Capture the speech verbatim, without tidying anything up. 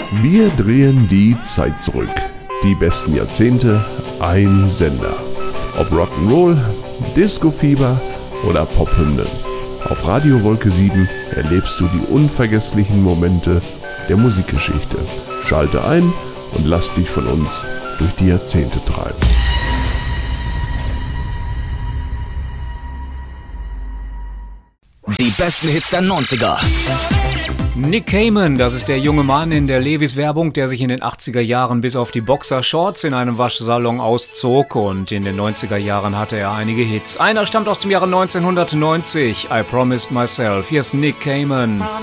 Wir drehen die Zeit zurück. Die besten Jahrzehnte, ein Sender. Ob Rock'n'Roll, Disco-Fieber oder Pophymnen. Auf Radio Wolke sieben erlebst du die unvergesslichen Momente der Musikgeschichte. Schalte ein und lass dich von uns durch die Jahrzehnte treiben. Die besten Hits der neunziger. Nick Cayman, das ist der junge Mann in der Levi's-Werbung, der sich in den achtziger Jahren bis auf die Boxershorts in einem Waschsalon auszog, und in den neunziger Jahren hatte er einige Hits. Einer stammt aus dem Jahre neunzehnhundertneunzig, I Promised Myself. Hier ist Nick Cayman.